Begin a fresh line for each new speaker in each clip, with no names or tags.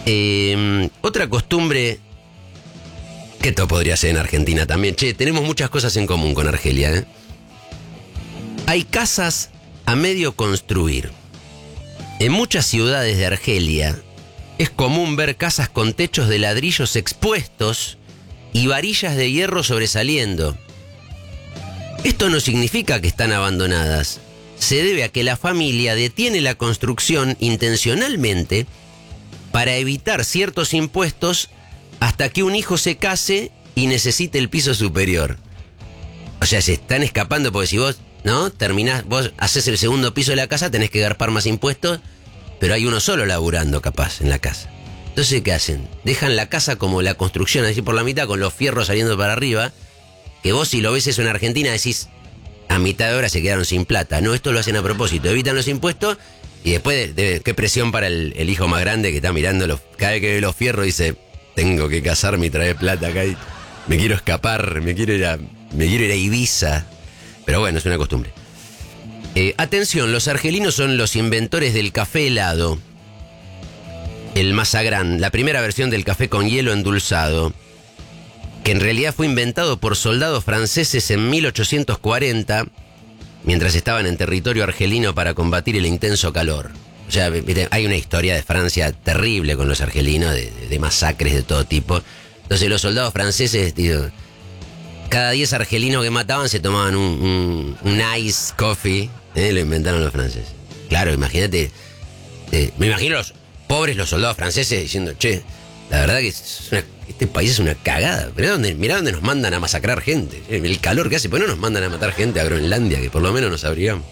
Otra costumbre que esto podría ser en Argentina también. Che, tenemos muchas cosas en común con Argelia, ¿eh? Hay casas a medio construir. En muchas ciudades de Argelia es común ver casas con techos de ladrillos expuestos y varillas de hierro sobresaliendo. Esto no significa que están abandonadas. Se debe a que la familia detiene la construcción intencionalmente para evitar ciertos impuestos hasta que un hijo se case y necesite el piso superior. O sea, se están escapando porque si vos, ¿no? Terminás, vos haces el segundo piso de la casa, tenés que garpar más impuestos, pero hay uno solo laburando capaz en la casa. Entonces, ¿qué hacen? Dejan la casa como la construcción, así por la mitad, con los fierros saliendo para arriba, que vos si lo ves eso en Argentina decís, a mitad de hora se quedaron sin plata. No, esto lo hacen a propósito, evitan los impuestos y después, qué presión para el hijo más grande que está mirando, cada vez que ve los fierros dice, tengo que casarme y traer plata acá, y me quiero escapar, me quiero ir a Ibiza. Pero bueno, es una costumbre. Atención, los argelinos son los inventores del café helado. El Mazagrán, la primera versión del café con hielo endulzado, que en realidad fue inventado por soldados franceses en 1840, mientras estaban en territorio argelino para combatir el intenso calor. O sea, hay una historia de Francia terrible con los argelinos, de masacres de todo tipo. Entonces los soldados franceses, tío, cada 10 argelinos que mataban se tomaban un ice coffee, lo inventaron los franceses. Claro, imagínate, me imagino los soldados franceses diciendo, che, la verdad que este país es una cagada. Pero mirá dónde nos mandan a masacrar gente. El calor que hace, pues no nos mandan a matar gente a Groenlandia, que por lo menos nos abrigamos.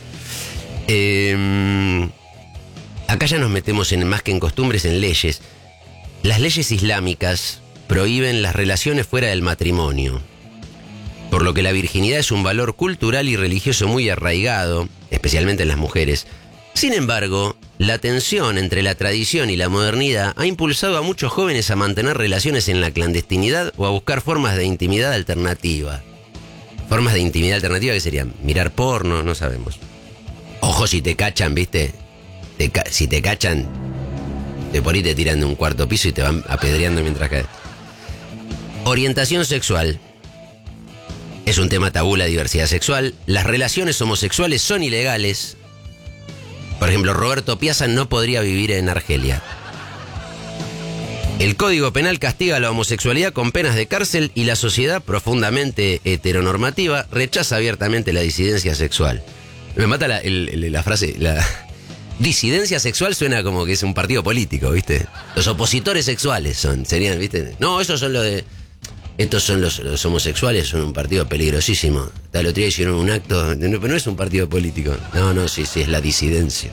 Acá ya nos metemos más que en costumbres, en leyes. Las leyes islámicas prohíben las relaciones fuera del matrimonio, por lo que la virginidad es un valor cultural y religioso muy arraigado, especialmente en las mujeres. Sin embargo, la tensión entre la tradición y la modernidad ha impulsado a muchos jóvenes a mantener relaciones en la clandestinidad o a buscar formas de intimidad alternativa. Formas de intimidad alternativa que serían mirar porno, no sabemos. Ojo si te cachan, ¿viste? Si te cachan, por ahí te tiran de un cuarto piso y te van apedreando mientras caes. Orientación sexual. Es un tema tabú la diversidad sexual. Las relaciones homosexuales son ilegales. Por ejemplo, Roberto Piazza no podría vivir en Argelia. El Código Penal castiga la homosexualidad con penas de cárcel y la sociedad, profundamente heteronormativa, rechaza abiertamente la disidencia sexual. Me mata la frase, la disidencia sexual suena como que es un partido político, ¿viste? Los opositores sexuales serían, ¿viste? No, esos son estos son los homosexuales, son un partido peligrosísimo. El otro día hicieron un acto, pero no es un partido político. No, sí, es la disidencia.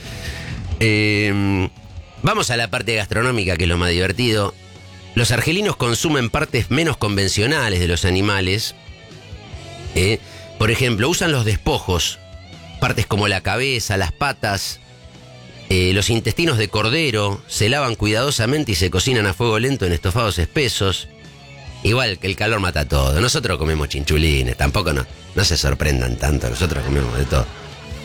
Vamos a la parte gastronómica, que es lo más divertido. Los argelinos consumen partes menos convencionales de los animales. Por ejemplo, usan los despojos, partes como la cabeza, las patas, los intestinos de cordero, se lavan cuidadosamente y se cocinan a fuego lento en estofados espesos. Igual que el calor mata todo. Nosotros comemos chinchulines, tampoco no se sorprendan tanto, nosotros comemos de todo.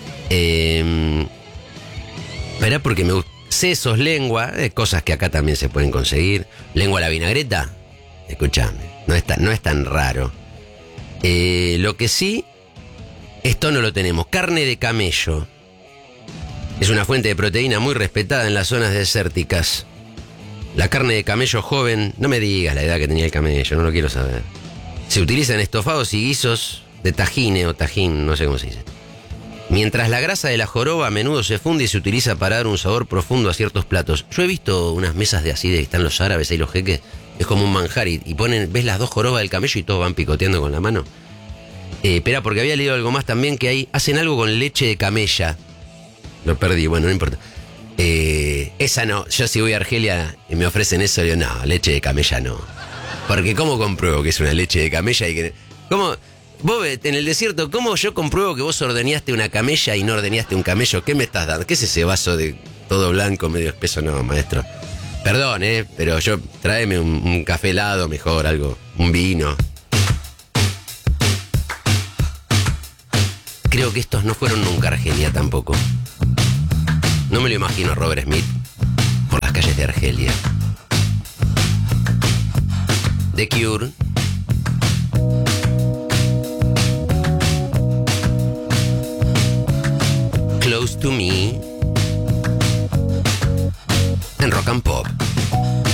Verá, porque me gusta. Sesos, lengua, cosas que acá también se pueden conseguir. Lengua a la vinagreta, escúchame, no es tan raro. Lo que sí, esto no lo tenemos. Carne de camello. Es una fuente de proteína muy respetada en las zonas desérticas. La carne de camello joven, no me digas la edad que tenía el camello, no lo quiero saber. Se utiliza en estofados y guisos de tajine o tajín, no sé cómo se dice. Mientras la grasa de la joroba a menudo se funde y se utiliza para dar un sabor profundo a ciertos platos. Yo he visto unas mesas de así, de que están los árabes ahí, los jeques, es como un manjar y ponen, ves las dos jorobas del camello y todos van picoteando con la mano. Espera, porque había leído algo más también, que hacen algo con leche de camella. Lo perdí, bueno, no importa. Esa no, yo si voy a Argelia y me ofrecen eso, digo, no, leche de camella no. Porque ¿cómo compruebo que es una leche de camella y que... ¿Cómo? Vos en el desierto, ¿cómo yo compruebo que vos ordeñaste una camella y no ordeñaste un camello? ¿Qué me estás dando? ¿Qué es ese vaso de todo blanco, medio espeso? No, maestro. Perdón, pero tráeme un café helado mejor, algo, un vino. Creo que estos no fueron nunca a Argelia tampoco. No me lo imagino a Robert Smith por las calles calles de Argelia. The Cure. Close to Me. En Rock and Pop.